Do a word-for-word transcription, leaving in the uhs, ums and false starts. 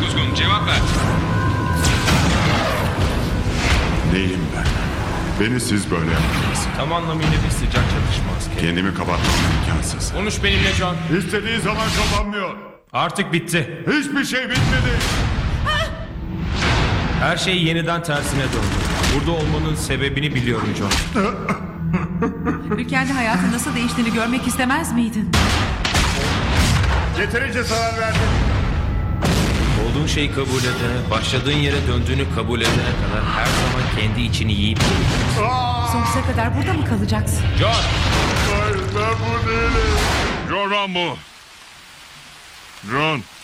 Kuzgun, cevap ver. Neyim ben? Beni siz böyle yaptınız. Tam anlamıyla bir sıcak çatışma askeri. Kendimi kapatmam imkansız. Konuş benimle John. İstediği zaman kapanmıyor. Artık bitti. Hiçbir şey bitmedi. Her şey yeniden tersine döndü. Burada olmanın sebebini biliyorum John. Ülkende hayatın nasıl değiştiğini görmek istemez miydin? Yeterince zarar verdin. Olduğun şeyi kabul edene, başladığın yere döndüğünü kabul edene kadar her zaman kendi içini yiyip Sonsuza kadar burada mı kalacaksın? John! Hayır, ben bu değilim. John Rambo. John.